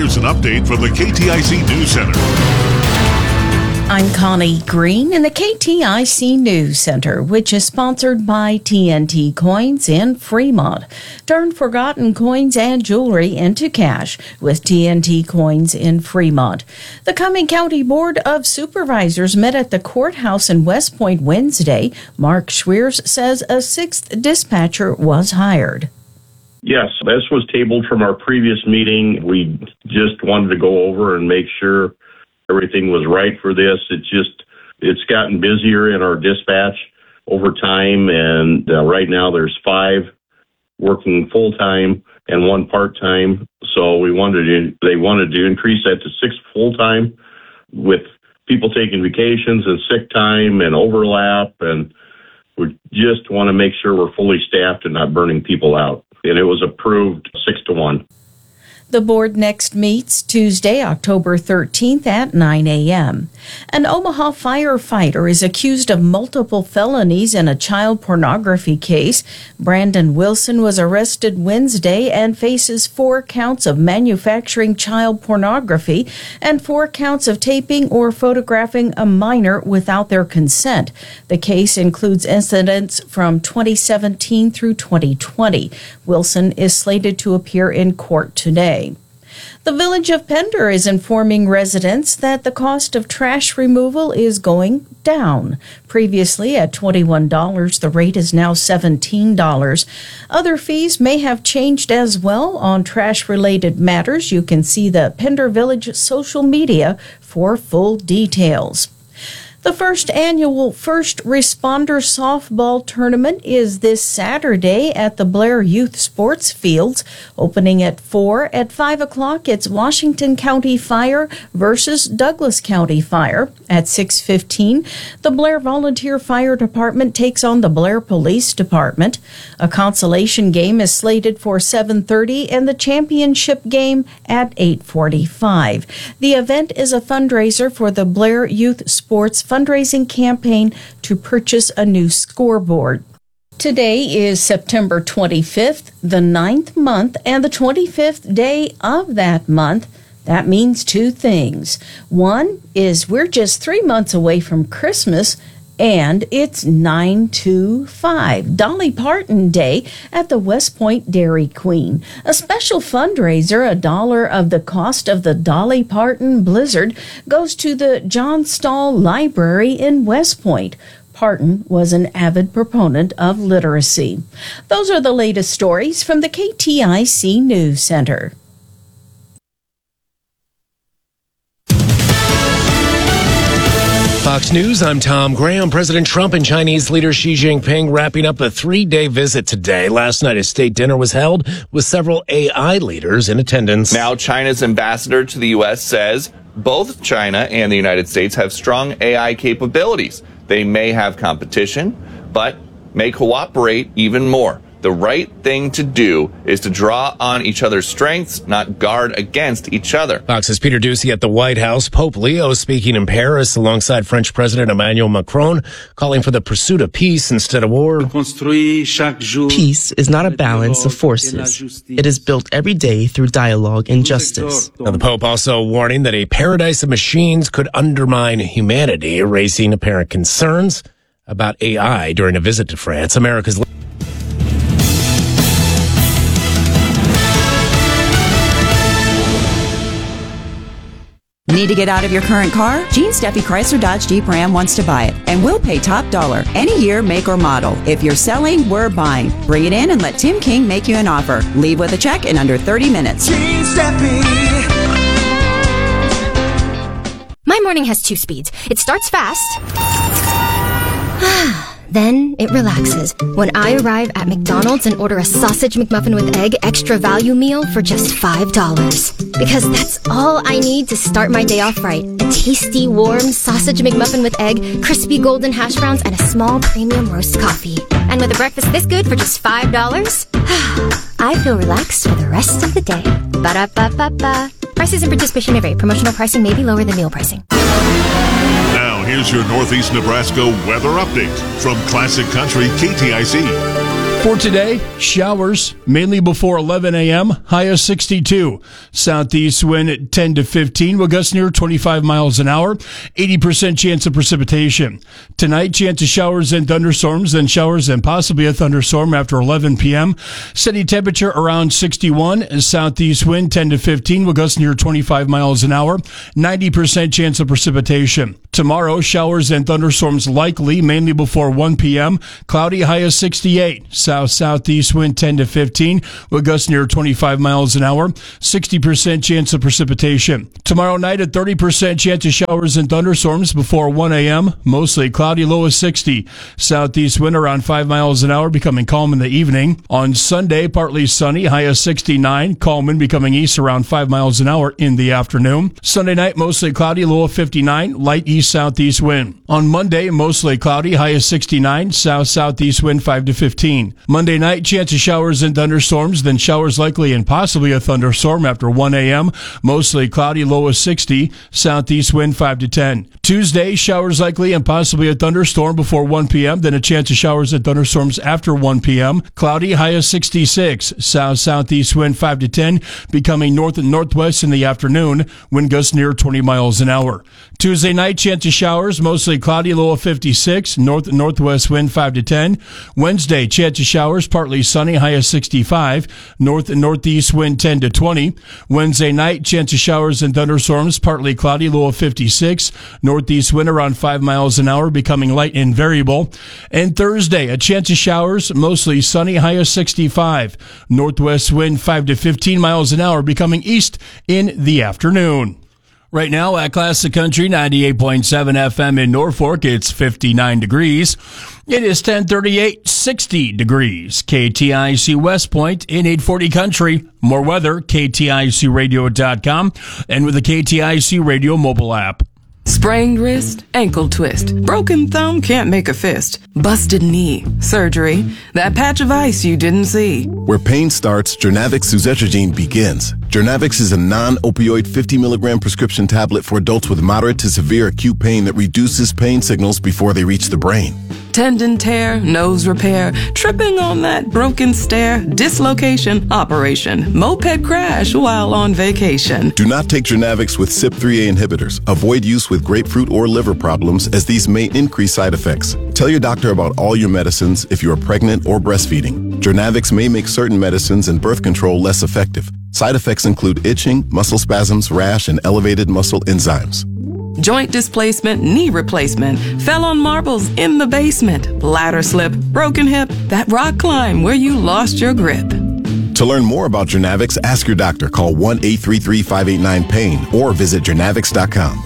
Here's an update from the KTIC News Center. I'm Connie Green in the KTIC News Center, which is sponsored by TNT Coins in Fremont. Turn forgotten coins and jewelry into cash with TNT Coins in Fremont. The Cumming County Board of Supervisors met at the courthouse in West Point Wednesday. Mark Schweers says a sixth dispatcher was hired. Yes, this was tabled from our previous meeting. We just wanted to go over and make sure everything was right for this. It's gotten busier in our dispatch over time, and right now there's 5 working full-time and 1 part-time. So they wanted to increase that to 6 full-time with people taking vacations and sick time and overlap, and we just want to make sure we're fully staffed and not burning people out. And it was approved 6-1. The board next meets Tuesday, October 13th at 9 a.m. An Omaha firefighter is accused of multiple felonies in a child pornography case. Brandon Wilson was arrested Wednesday and faces 4 counts of manufacturing child pornography and 4 counts of taping or photographing a minor without their consent. The case includes incidents from 2017 through 2020. Wilson is slated to appear in court today. The Village of Pender is informing residents that the cost of trash removal is going down. Previously at $21, the rate is now $17. Other fees may have changed as well on trash-related matters. You can see the Pender Village social media for full details. The first annual First Responder Softball Tournament is this Saturday at the Blair Youth Sports Fields. Opening at 4, at 5 o'clock, it's Washington County Fire versus Douglas County Fire. At 6:15, the Blair Volunteer Fire Department takes on the Blair Police Department. A consolation game is slated for 7:30 and the championship game at 8:45. The event is a fundraiser for the Blair Youth Sports fundraising campaign to purchase a new scoreboard. Today is September 25th, the 9th month, and the 25th day of that month. That means 2 things. One is we're just 3 months away from Christmas, and it's 9/25, Dolly Parton Day at the West Point Dairy Queen. A special fundraiser, $1 of the cost of the Dolly Parton Blizzard, goes to the John Stahl Library in West Point. Parton was an avid proponent of literacy. Those are the latest stories from the KTIC News Center. Fox News, I'm Tom Graham. President Trump and Chinese leader Xi Jinping wrapping up a 3-day visit today. Last night, a state dinner was held with several AI leaders in attendance. Now, China's ambassador to the U.S. says both China and the United States have strong AI capabilities. They may have competition, but may cooperate even more. The right thing to do is to draw on each other's strengths, not guard against each other. Fox's Peter Doocy at the White House. Pope Leo speaking in Paris alongside French President Emmanuel Macron, calling for the pursuit of peace instead of war. Peace is not a balance of forces. It is built every day through dialogue and justice. Now, the Pope also warning that a paradise of machines could undermine humanity, raising apparent concerns about AI during a visit to France. America's Need to get out of your current car? Gene Steffi Chrysler Dodge Jeep Ram wants to buy it, and we'll pay top dollar any year, make, or model. If you're selling, we're buying. Bring it in and let Tim King make you an offer. Leave with a check in under 30 minutes. Gene Steffi. My morning has 2 speeds. It starts fast. Then it relaxes when I arrive at McDonald's and order a sausage McMuffin with egg extra value meal for just $5. Because that's all I need to start my day off right. A tasty, warm sausage McMuffin with egg, crispy golden hash browns, and a small premium roast coffee. And with a breakfast this good for just $5, I feel relaxed for the rest of the day. Ba-da-ba-ba-ba. Prices and participation may vary. Promotional pricing may be lower than meal pricing. Now, here's your Northeast Nebraska weather update from Classic Country KTIC. For today, showers, mainly before 11 a.m., high of 62. Southeast wind 10 to 15, will gust near 25 miles an hour, 80% chance of precipitation. Tonight, chance of showers and thunderstorms, then showers and possibly a thunderstorm after 11 p.m. Steady temperature around 61. Southeast wind 10 to 15, will gust near 25 miles an hour, 90% chance of precipitation. Tomorrow, showers and thunderstorms likely, mainly before 1 p.m. Cloudy, high of 68. South-southeast wind 10 to 15, will gust near 25 miles an hour, 60% chance of precipitation. Tomorrow night, a 30% chance of showers and thunderstorms before 1 a.m. Mostly cloudy, low of 60. Southeast wind around 5 miles an hour, becoming calm in the evening. On Sunday, partly sunny, high of 69. Calm wind becoming east around 5 miles an hour in the afternoon. Sunday night, mostly cloudy, low of 59. Light east-southeast wind. On Monday, mostly cloudy, high of 69. South-southeast wind 5 to 15. Monday night, chance of showers and thunderstorms, then showers likely and possibly a thunderstorm after 1 a.m. Mostly cloudy, low of 60. Southeast wind 5 to 10. Tuesday, showers likely and possibly a thunderstorm before 1 p.m., then a chance of showers and thunderstorms after 1 p.m. Cloudy, high of 66. South-southeast wind 5 to 10, becoming north and northwest in the afternoon. Wind gusts near 20 miles an hour. Tuesday night, chance of showers, mostly cloudy, low of 56. North and northwest wind 5 to 10. Wednesday, chance of showers, partly sunny, high of 65. North and northeast wind 10 to 20. Wednesday night, chance of showers and thunderstorms, partly cloudy, low of 56. Northeast wind around 5 miles an hour, becoming light and variable. And Thursday, a chance of showers, mostly sunny, high of 65. Northwest wind 5 to 15 miles an hour, becoming east in the afternoon. Right now at Classic Country 98.7 FM in Norfolk, it's 59 degrees. It is 10:38, 60 degrees. KTIC West Point in 840 Country. More weather, KTICradio.com, and with the KTIC Radio mobile app. Sprained wrist, ankle twist, broken thumb, can't make a fist, busted knee, surgery, that patch of ice you didn't see. Where pain starts, Jernavix suzetrigine begins. Jernavix is a non-opioid 50 milligram prescription tablet for adults with moderate to severe acute pain that reduces pain signals before they reach the brain. Tendon tear, nose repair, tripping on that broken stair, dislocation, operation, moped crash while on vacation. Do not take Jernavix with CYP3A inhibitors. Avoid use with grapefruit or liver problems, as these may increase side effects. Tell your doctor about all your medicines if you are pregnant or breastfeeding. Jernavix may make certain medicines and birth control less effective. Side effects include itching, muscle spasms, rash, and elevated muscle enzymes. Joint displacement, knee replacement, fell on marbles in the basement, ladder slip, broken hip, that rock climb where you lost your grip. To learn more about Jernavix, ask your doctor. Call 1-833-589-PAIN or visit Jernavix.com.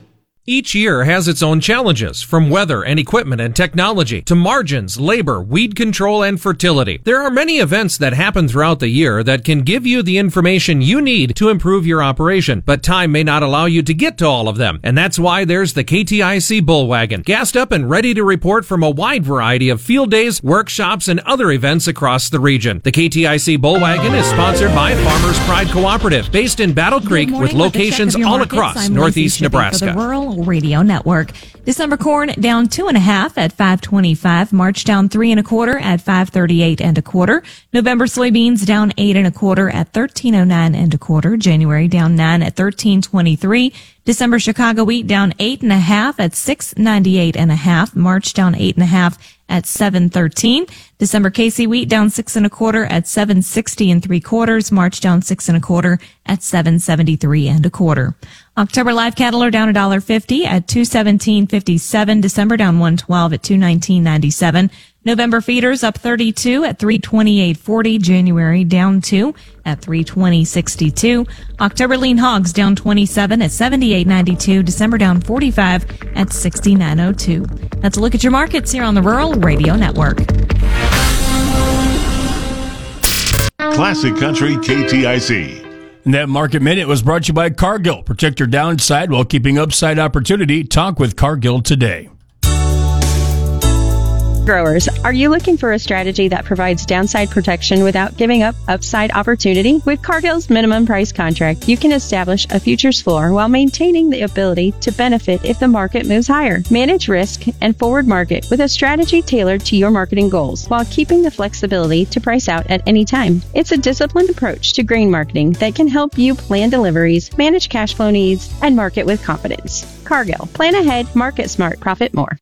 Each year has its own challenges, from weather and equipment and technology to margins, labor, weed control, and fertility. There are many events that happen throughout the year that can give you the information you need to improve your operation, but time may not allow you to get to all of them. And that's why there's the KTIC Bullwagon, gassed up and ready to report from a wide variety of field days, workshops, and other events across the region. The KTIC Bullwagon is sponsored by Farmers Pride Cooperative, based in Battle Creek, with locations all across northeast Nebraska. Radio Network. December corn down 2.5 at 5.25. March down 3 1/4 at 5.38 1/4. November soybeans down 8 1/4 at 13.09 1/4. January down 9 at 13.23. December Chicago wheat down 8.5 at 6.98 1/2. March down 8.5 at 7.13. December KC wheat down 6 1/4 at 7.60 3/4. March down 6 1/4 at 7.73 1/4. October live cattle are down $1.50 at 217.57. December down 112 at 219.97. November feeders up 32 at 328.40. January down 2 at 320.62. October lean hogs down 27 at 78.92. December down 45 at 69.02. That's a look at your markets here on the Rural Radio Network. Classic Country KTIC. And that Market Minute was brought to you by Cargill. Protect your downside while keeping upside opportunity. Talk with Cargill today. Growers, are you looking for a strategy that provides downside protection without giving up upside opportunity? With Cargill's minimum price contract, you can establish a futures floor while maintaining the ability to benefit if the market moves higher. Manage risk and forward market with a strategy tailored to your marketing goals while keeping the flexibility to price out at any time. It's a disciplined approach to grain marketing that can help you plan deliveries, manage cash flow needs, and market with confidence. Cargill. Plan ahead, market smart, profit more.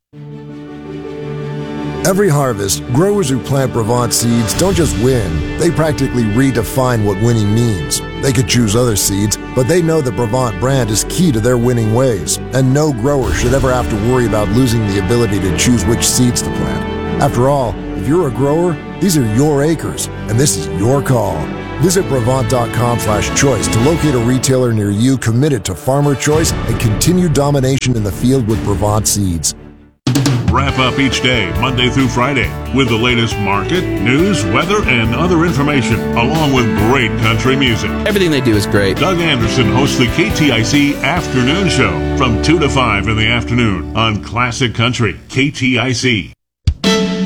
Every harvest, growers who plant Brevant seeds don't just win, they practically redefine what winning means. They could choose other seeds, but they know the Brevant brand is key to their winning ways, and no grower should ever have to worry about losing the ability to choose which seeds to plant. After all, if you're a grower, these are your acres, and this is your call. Visit Brevant.com/choice to locate a retailer near you committed to farmer choice and continued domination in the field with Brevant seeds. Wrap up each day, Monday through Friday, with the latest market, news, weather, and other information, along with great country music. Everything they do is great. Doug Anderson hosts the KTIC Afternoon Show from 2 to 5 in the afternoon on Classic Country, KTIC.